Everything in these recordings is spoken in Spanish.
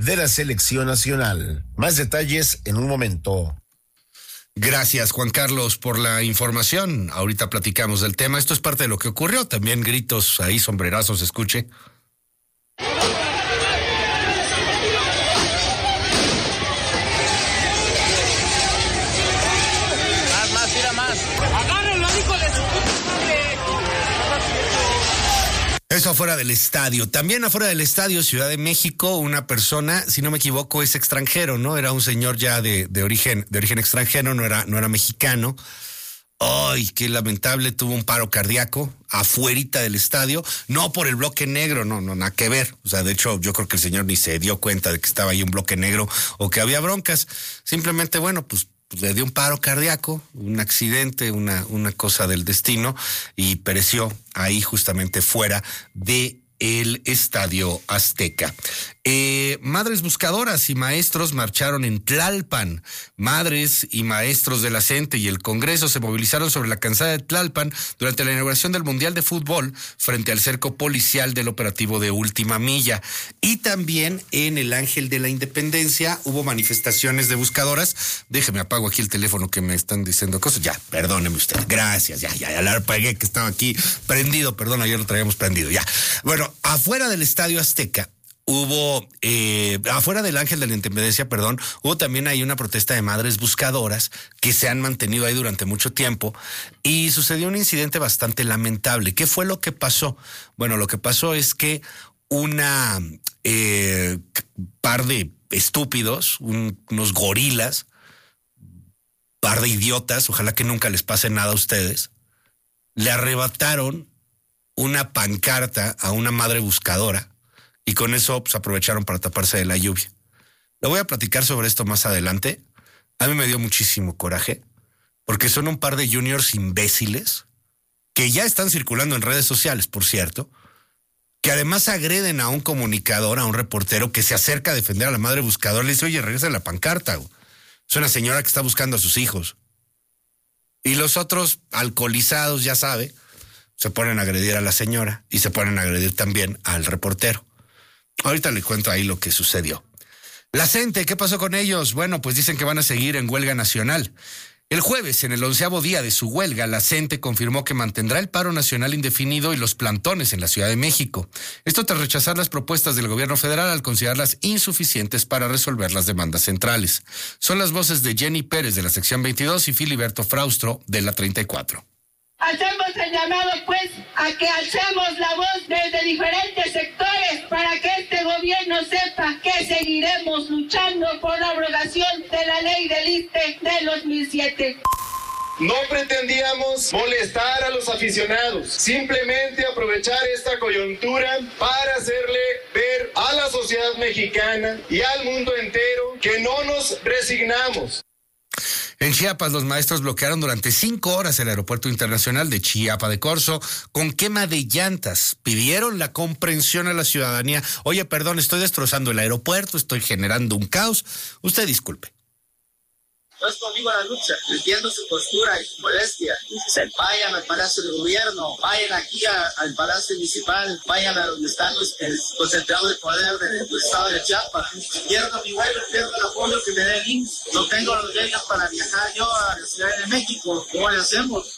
de la selección nacional. Más detalles en un momento. Gracias, Juan Carlos, por la información. Ahorita platicamos del tema. Esto es parte de lo que ocurrió. También gritos ahí, sombrerazos, escuche. Eso afuera del estadio. También afuera del estadio, Ciudad de México, una persona, si no me equivoco, es extranjero, ¿no? Era un señor ya de origen extranjero, no era mexicano. Ay, qué lamentable, tuvo un paro cardíaco afuerita del estadio, no por el bloque negro, no, nada que ver. O sea, de hecho, yo creo que el señor ni se dio cuenta de que estaba ahí un bloque negro o que había broncas. Simplemente, bueno, pues le dio un paro cardíaco, un accidente, una cosa del destino, y pereció ahí justamente fuera de el Estadio Azteca. Madres buscadoras y maestros marcharon en Tlalpan. Madres y maestros de la CENTE y el Congreso se movilizaron sobre la calzada de Tlalpan durante la inauguración del Mundial de Fútbol frente al cerco policial del operativo de Última Milla. Y también en el Ángel de la Independencia hubo manifestaciones de buscadoras. Déjeme apago aquí el teléfono que me están diciendo cosas. Ya, perdóneme usted. Gracias, ya la apagué que estaba aquí prendido. Perdón, ayer lo traíamos prendido, ya. Bueno, afuera del Estadio Azteca hubo, afuera del Ángel de la Independencia, hubo también ahí una protesta de madres buscadoras que se han mantenido ahí durante mucho tiempo, y sucedió un incidente bastante lamentable. ¿Qué fue lo que pasó? Bueno, lo que pasó es que una par de estúpidos, unos gorilas, par de idiotas, ojalá que nunca les pase nada a ustedes, le arrebataron una pancarta a una madre buscadora, y con eso pues aprovecharon para taparse de la lluvia. Le voy a platicar sobre esto más adelante. A mí me dio muchísimo coraje, porque son un par de juniors imbéciles que ya están circulando en redes sociales, por cierto, que además agreden a un comunicador, a un reportero que se acerca a defender a la madre buscadora. Le dice, oye, regresa la pancarta. Es una señora que está buscando a sus hijos. Y los otros, alcoholizados, ya sabe, se ponen a agredir a la señora y se ponen a agredir también al reportero. Ahorita le cuento ahí lo que sucedió. La CENTE, ¿qué pasó con ellos? Bueno, pues dicen que van a seguir en huelga nacional. El jueves, en el 11º día de su huelga, la CENTE confirmó que mantendrá el paro nacional indefinido y los plantones en la Ciudad de México. Esto tras rechazar las propuestas del gobierno federal al considerarlas insuficientes para resolver las demandas centrales. Son las voces de Jenny Pérez de la sección 22 y Filiberto Fraustro de la 34. Hacemos el llamado, pues, a que alcemos la voz desde diferentes sectores para que este gobierno sepa que seguiremos luchando por la abrogación de la ley del ISSSTE del 2007. No pretendíamos molestar a los aficionados, simplemente aprovechar esta coyuntura para hacerle ver a la sociedad mexicana y al mundo entero que no nos resignamos. En Chiapas, los maestros bloquearon durante 5 horas el aeropuerto internacional de Chiapa de Corzo con quema de llantas. Pidieron la comprensión a la ciudadanía. Oye, perdón, estoy destrozando el aeropuerto, estoy generando un caos. Usted disculpe. No es conmigo la lucha, entiendo su postura y su molestia. Vayan al Palacio del Gobierno, vayan aquí al Palacio Municipal, vayan a donde están concentrados el poder del Estado de Chiapas. Pierdo mi vuelo, pierdo el apoyo que me dé el IMSS. No tengo los medios para viajar yo a la Ciudad de México. ¿Cómo le hacemos?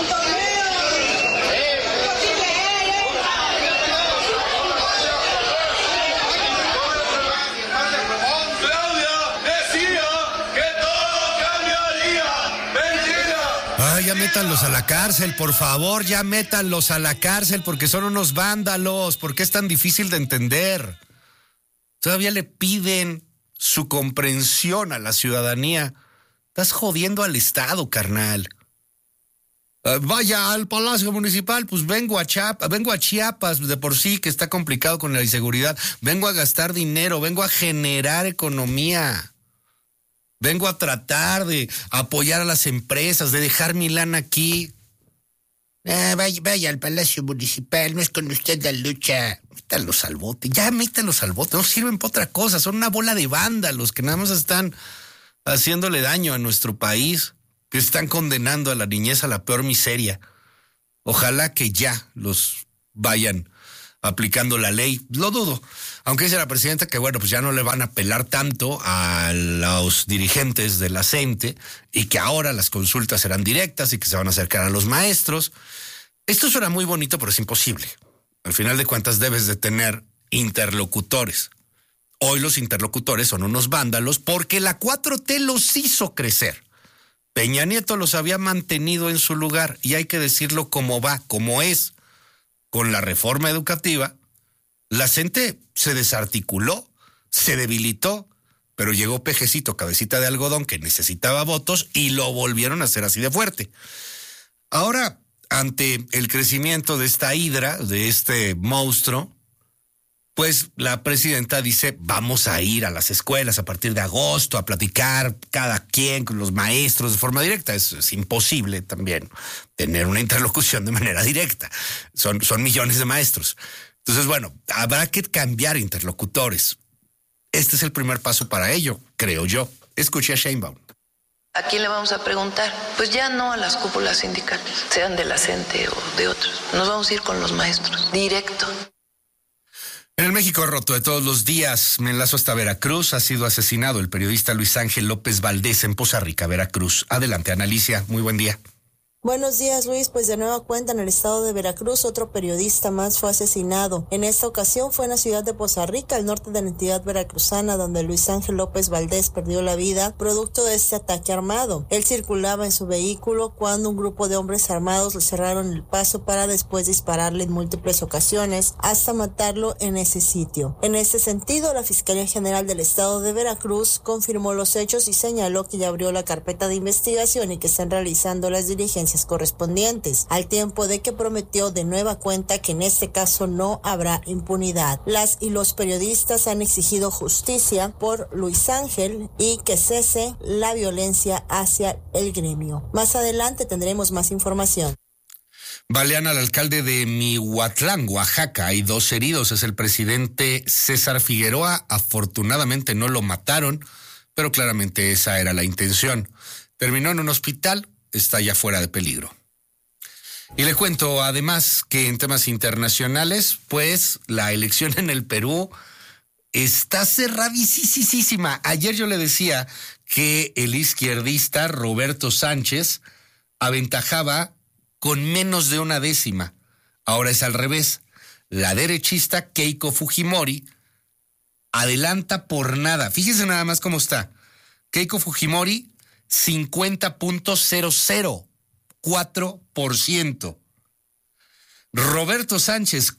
Ya métanlos a la cárcel, por favor, ya métanlos a la cárcel porque son unos vándalos. ¿Por qué es tan difícil de entender? Todavía le piden su comprensión a la ciudadanía. Estás jodiendo al Estado, carnal. Vaya al Palacio Municipal, pues vengo a Chiapas, de por sí que está complicado con la inseguridad. Vengo a gastar dinero, vengo a generar economía. Vengo a tratar de apoyar a las empresas, de dejar mi lana aquí. Vaya al Palacio Municipal, no es con usted la lucha. Métalos al bote, métalos al bote, no sirven para otra cosa, son una bola de vándalos que nada más están haciéndole daño a nuestro país, que están condenando a la niñez a la peor miseria. Ojalá que ya los vayan aplicando la ley. Lo dudo. Aunque dice la presidenta que, bueno, pues ya no le van a apelar tanto a los dirigentes de la CENTE y que ahora las consultas serán directas y que se van a acercar a los maestros. Esto suena muy bonito, pero es imposible. Al final de cuentas debes de tener interlocutores. Hoy los interlocutores son unos vándalos porque la 4T los hizo crecer. Peña Nieto los había mantenido en su lugar y hay que decirlo como va, como es. Con la reforma educativa, la CENTE se desarticuló, se debilitó, pero llegó Pejecito, cabecita de algodón, que necesitaba votos y lo volvieron a hacer así de fuerte. Ahora, ante el crecimiento de esta hidra, de este monstruo, pues la presidenta dice, vamos a ir a las escuelas a partir de agosto a platicar cada quien con los maestros de forma directa. Es imposible también tener una interlocución de manera directa. Son millones de maestros. Entonces, bueno, habrá que cambiar interlocutores. Este es el primer paso para ello, creo yo. Escuché a Sheinbaum. ¿A quién le vamos a preguntar? Pues ya no a las cúpulas sindicales, sean de la CENTE o de otros. Nos vamos a ir con los maestros, directo. En el México roto de todos los días, me enlazo hasta Veracruz. Ha sido asesinado el periodista Luis Ángel López Valdés en Poza Rica, Veracruz. Adelante, Analicia. Muy buen día. Buenos días, Luis. Pues de nueva cuenta en el estado de Veracruz, otro periodista más fue asesinado. En esta ocasión fue en la ciudad de Poza Rica, al norte de la entidad veracruzana, donde Luis Ángel López Valdés perdió la vida producto de este ataque armado. Él circulaba en su vehículo cuando un grupo de hombres armados le cerraron el paso para después dispararle en múltiples ocasiones hasta matarlo en ese sitio. En este sentido, la Fiscalía General del estado de Veracruz confirmó los hechos y señaló que ya abrió la carpeta de investigación y que están realizando las diligencias correspondientes, al tiempo de que prometió de nueva cuenta que en este caso no habrá impunidad. Las y los periodistas han exigido justicia por Luis Ángel y que cese la violencia hacia el gremio. Más adelante tendremos más información. Balean al alcalde de Mihuatlán, Oaxaca. Hay 2 heridos. Es el presidente César Figueroa. Afortunadamente no lo mataron, pero claramente esa era la intención. Terminó en un hospital. Está ya fuera de peligro. Y le cuento además que en temas internacionales, pues la elección en el Perú está cerradísima. Ayer yo le decía que el izquierdista Roberto Sánchez aventajaba con menos de 1 décima. Ahora es al revés. La derechista Keiko Fujimori adelanta por nada. Fíjese nada más cómo está. Keiko Fujimori 50.004%. Roberto Sánchez,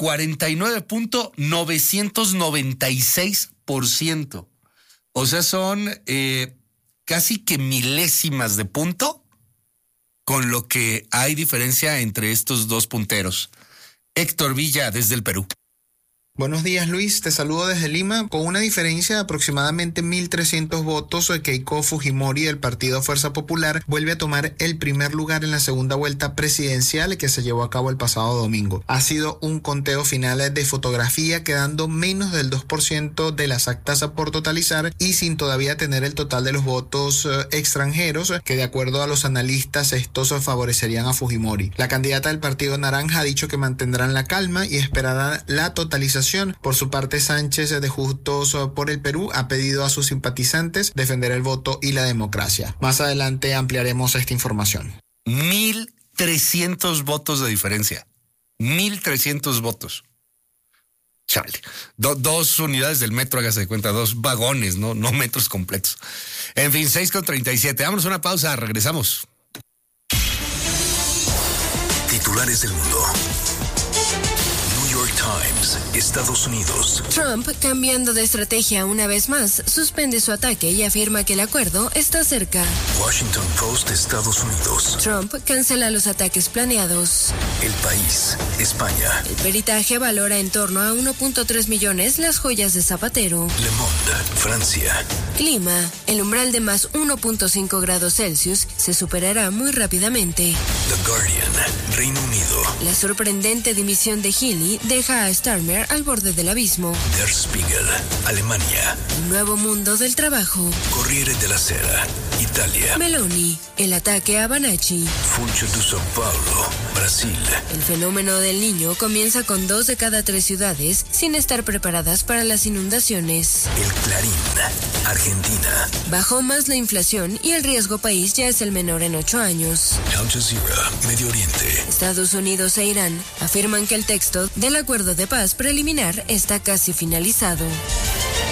49.996%. O sea, son casi que milésimas de punto con lo que hay diferencia entre estos dos punteros. Héctor Villa, desde el Perú. Buenos días, Luis. Te saludo desde Lima. Con una diferencia de aproximadamente 1.300 votos, Keiko Fujimori del Partido Fuerza Popular vuelve a tomar el primer lugar en la segunda vuelta presidencial que se llevó a cabo el pasado domingo. Ha sido un conteo final de fotografía, quedando menos del 2% de las actas por totalizar y sin todavía tener el total de los votos extranjeros, que de acuerdo a los analistas estos favorecerían a Fujimori. La candidata del Partido Naranja ha dicho que mantendrán la calma y esperarán la totalización. Por su parte, Sánchez de Juntos por el Perú ha pedido a sus simpatizantes defender el voto y la democracia. Más adelante ampliaremos esta información. 1.300 votos de diferencia. 1.300 votos. Chale. 2 unidades del metro, hágase de cuenta, 2 vagones, no metros completos. En fin, 6:37. Vámonos a una pausa, regresamos. Titulares del mundo. New York Times, Estados Unidos. Trump, cambiando de estrategia una vez más, suspende su ataque y afirma que el acuerdo está cerca. Washington Post, Estados Unidos. Trump cancela los ataques planeados. El País, España. El peritaje valora en torno a 1.3 millones las joyas de Zapatero. Le Monde, Francia. Clima, el umbral de más 1.5 grados Celsius se superará muy rápidamente. The Guardian, Reino Unido. La sorprendente dimisión de Healy deja a Starmer al borde del abismo. Der Spiegel, Alemania. Un nuevo mundo del trabajo. Corriere della Sera, Italia. Meloni, el ataque a Banachie. Funcho de São Paulo, Brasil. El fenómeno del Niño comienza con 2 de cada 3 ciudades sin estar preparadas para las inundaciones. El Clarín, Argentina. Bajó más la inflación y el riesgo país ya es el menor en 8 años. Al Jazeera, Medio Oriente. Estados Unidos e Irán afirman que el texto del acuerdo de paz preliminar está casi finalizado.